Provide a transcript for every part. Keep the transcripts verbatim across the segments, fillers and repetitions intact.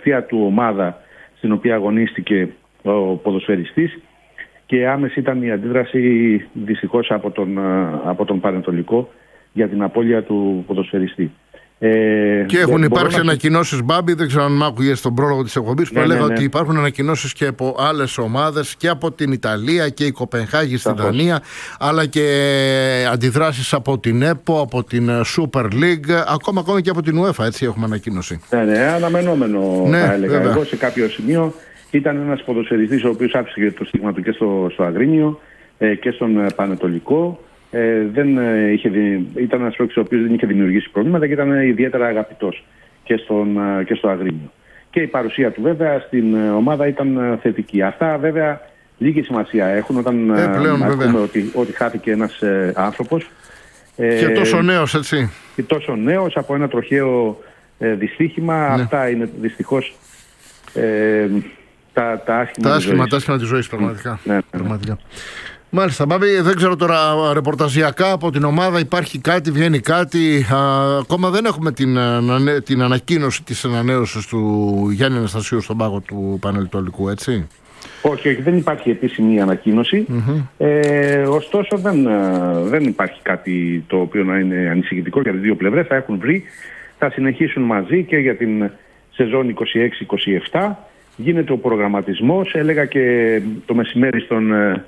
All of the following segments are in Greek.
τελευταία του ομάδα στην οποία αγωνίστηκε ο ποδοσφαιριστής, και άμεση ήταν η αντίδραση δυστυχώς από τον, από τον Πανετολικό για την απώλεια του ποδοσφαιριστή. Ε, και έχουν υπάρξει να... ανακοινώσεις, Μπάμπη, δεν ξέρω αν μ' άκουγες στον πρόλογο της εκπομπής, που ναι, έλεγα ναι, ναι. ότι υπάρχουν ανακοινώσεις και από άλλες ομάδες και από την Ιταλία και η Κοπενχάγη στην Δανία, αλλά και αντιδράσεις από την ΕΠΟ, από την Super League, ακόμα, ακόμα και από την UEFA, έτσι έχουμε ανακοίνωση. Ναι, ναι, αναμενόμενο ναι, θα έλεγα. Βέβαια. Εγώ σε κάποιο σημείο ήταν ένας ποδοσφαιριστής ο οποίος άφησε το στίγμα του και στο, στο Αγρίνιο ε, και στον Πανετολικό. Ε, δεν, ε, είχε, ήταν ένας παίκτης ο οποίος δεν είχε δημιουργήσει προβλήματα και ήταν ιδιαίτερα αγαπητός και, στον, ε, και στο Αγρίνιο. Και η παρουσία του βέβαια στην ε, ομάδα ήταν ε, θετική. Αυτά βέβαια λίγη σημασία έχουν όταν ε, πλέον, ακούμε ότι, ότι χάθηκε ένας ε, άνθρωπος. Ε, και τόσο νέος, έτσι. Και τόσο νέος από ένα τροχαίο ε, δυστύχημα. Ναι. Αυτά είναι δυστυχώς ε, τα, τα άσχημα τα της άσχημα, ζωής. Τα της ζωής, πραγματικά. Ναι, ναι, ναι. πραγματικά. Μάλιστα, Μπάμπη, δεν ξέρω τώρα ρεπορταζιακά από την ομάδα υπάρχει κάτι, βγαίνει κάτι. Α, ακόμα δεν έχουμε την, την ανακοίνωση της ανανέωσης του Γιάννη Αναστασίου στον πάγο του Πανετολικού, έτσι. Όχι, όχι, δεν υπάρχει επίσημη ανακοίνωση. Mm-hmm. Ε, ωστόσο δεν, δεν υπάρχει κάτι το οποίο να είναι ανησυχητικό για τις δύο πλευρές. Θα έχουν βρει, θα συνεχίσουν μαζί και για την σεζόν είκοσι έξι είκοσι επτά. Γίνεται ο προγραμματισμός, έλεγα και το μεσημέρι στον...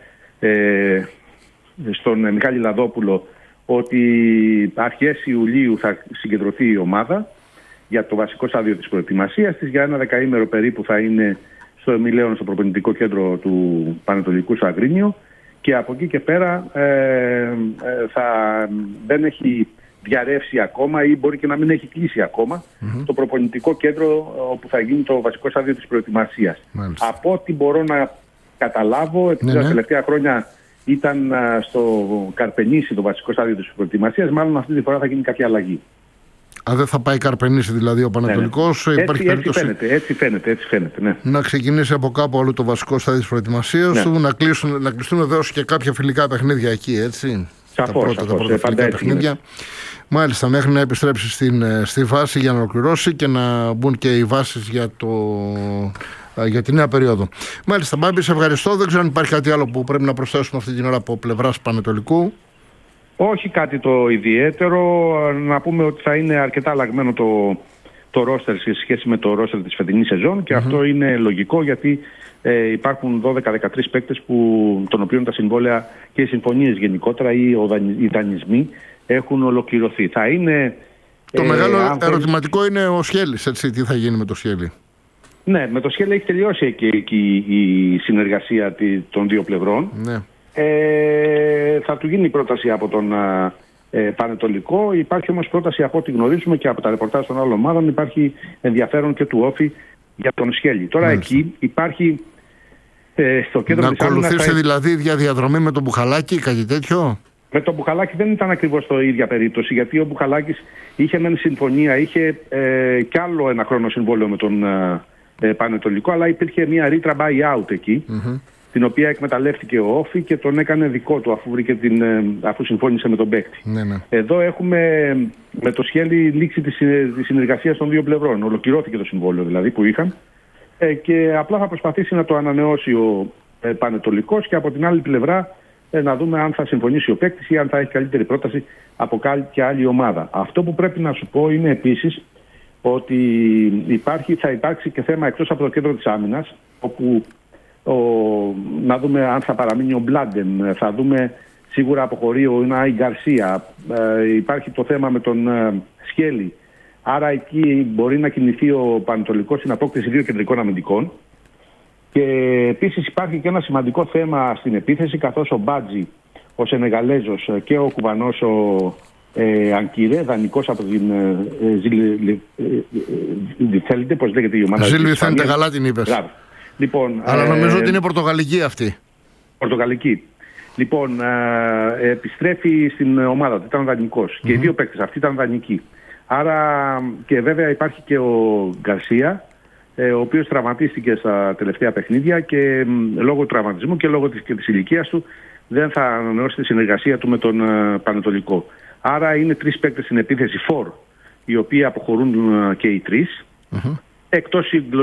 Ε, στον Μιχάλη Λαδόπουλο ότι αρχές Ιουλίου θα συγκεντρωθεί η ομάδα για το βασικό στάδιο της προετοιμασίας της. Για ένα δεκαήμερο περίπου θα είναι στο Εμιλέον, στο προπονητικό κέντρο του Πανετολικού στο Αγρίνιο, και από εκεί και πέρα ε, ε, θα, δεν έχει διαρρεύσει ακόμα ή μπορεί και να μην έχει κλείσει ακόμα mm-hmm. το προπονητικό κέντρο όπου θα γίνει το βασικό στάδιο της προετοιμασίας. Μάλιστα. Από ό,τι μπορώ να καταλάβω, επειδή ναι, ναι. τα τελευταία χρόνια ήταν α, στο Καρπενήσι το βασικό στάδιο της προετοιμασίας, μάλλον αυτή τη φορά θα γίνει κάποια αλλαγή. Α, δεν θα πάει Καρπενήσι δηλαδή ο Πανετολικός, ναι, ναι. υπάρχει έτσι, περίπτωση... έτσι φαίνεται, έτσι φαίνεται, έτσι φαίνεται ναι. να ξεκινήσει από κάπου αλλού το βασικό στάδιο της προετοιμασίας ναι. του, να, κλείσουν, να κλειστούν βεβαίως και κάποια φιλικά παιχνίδια εκεί, έτσι. Σαφώς, τα πρώτα, σαφώς, τα πρώτα φιλικά παιχνίδια. Είναι. Μάλιστα, μέχρι να επιστρέψει στην, στη βάση για να ολοκληρώσει και να μπουν και οι βάσεις για το... για τη νέα περίοδο. Μάλιστα, Μπάμπη, σε ευχαριστώ. Δεν ξέρω αν υπάρχει κάτι άλλο που πρέπει να προσθέσουμε αυτή την ώρα από πλευράς Πανετολικού. Όχι κάτι το ιδιαίτερο. Να πούμε ότι θα είναι αρκετά αλλαγμένο το, το ρόστερ σε σχέση με το ρόστερ της φετινής σεζόν και mm-hmm. αυτό είναι λογικό, γιατί ε, υπάρχουν δώδεκα δεκατρείς παίκτες που, των οποίων τα συμβόλαια και οι συμφωνίες γενικότερα ή οι δανεισμοί έχουν ολοκληρωθεί. Θα είναι, το ε, μεγάλο αν... ερωτηματικό είναι ο Σχέλης, έτσι. Τι θα γίνει με το Σχέλη? Ναι, με το Σχέλη έχει τελειώσει και εκεί η συνεργασία των δύο πλευρών. Ναι. Ε, θα του γίνει η πρόταση από τον ε, Πανετολικό. Υπάρχει όμως πρόταση, από ό,τι γνωρίζουμε και από τα ρεπορτάζ των άλλων ομάδων, υπάρχει ενδιαφέρον και του Όφη για τον Σχέλη. Τώρα Μάλιστα. εκεί υπάρχει ε, στο κέντρο να της άμυνας... Να ακολουθήσει θα... δηλαδή διαδιαδρομή με τον Μπουχαλάκη, κάτι τέτοιο? Με τον Μπουχαλάκη δεν ήταν ακριβώς το ίδια περίπτωση, γιατί ο Μπουχαλάκης είχε μεν συμφωνία, είχε ε, κι άλλο ένα χρόνο συμβόλαιο με τον ε, Πανετολικό, αλλά υπήρχε μια ρήτρα buy-out εκεί, mm-hmm. την οποία εκμεταλλεύτηκε ο Όφη και τον έκανε δικό του αφού, βρήκε την, αφού συμφώνησε με τον παίκτη. Ναι, ναι. Εδώ έχουμε με το Σχέλη λήξη της, της συνεργασίας των δύο πλευρών. Ολοκληρώθηκε το συμβόλαιο δηλαδή που είχαν ε, και απλά θα προσπαθήσει να το ανανεώσει ο ε, Πανετολικός και από την άλλη πλευρά ε, να δούμε αν θα συμφωνήσει ο παίκτης ή αν θα έχει καλύτερη πρόταση από κάποια άλλη ομάδα. Αυτό που πρέπει να σου πω είναι επίσης ότι υπάρχει, θα υπάρξει και θέμα εκτός από το κέντρο της άμυνας, όπου ο, να δούμε αν θα παραμείνει ο Μπλάντεν, θα δούμε σίγουρα αποχωρεί ο Νάι Γκαρσία, ε, υπάρχει το θέμα με τον ε, Σχέλη, άρα εκεί μπορεί να κινηθεί ο Πανετολικός στην απόκτηση δύο κεντρικών αμυντικών. Και επίσης υπάρχει και ένα σημαντικό θέμα στην επίθεση, καθώς ο Μπάτζι, ο Σενεγαλέζος και ο Κουβανός ο ε, Ανκυρέ, δανεικός από την Ζιλβιθέντε, πώς λέγεται η ομάδα? Ζιλβιθέντε, καλά την είπες. Λοιπόν, αλλά ε, νομίζω ότι είναι πορτογαλική αυτή. Πορτογαλική. Λοιπόν, ε, επιστρέφει στην ομάδα του, ήταν δανεικός. Mm-hmm. Και οι δύο παίκτες αυτοί ήταν δανεικοί. Άρα, και βέβαια υπάρχει και ο Γκαρσία, ε, ο οποίος τραυματίστηκε στα τελευταία παιχνίδια και μ, λόγω του τραυματισμού και λόγω της, και της ηλικίας του δεν θα ανανεώσει τη συνεργασία του με τον ε, Πανετολικό. Άρα είναι τρεις παίκτες στην επίθεση φορ, οι οποίοι αποχωρούν ε, και οι τρεις. Mm-hmm. Εκτός